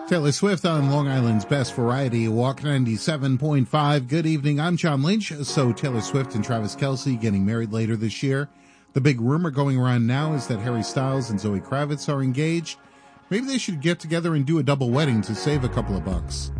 Taylor Swift on Long Island's Best Variety, Walk 97.5. Good evening, I'm John Lynch. So Taylor Swift and Travis Kelce getting married later this year. The big rumor going around now is that Harry Styles and Zoe Kravitz are engaged. Maybe they should get together and do a double wedding to save a couple of bucks.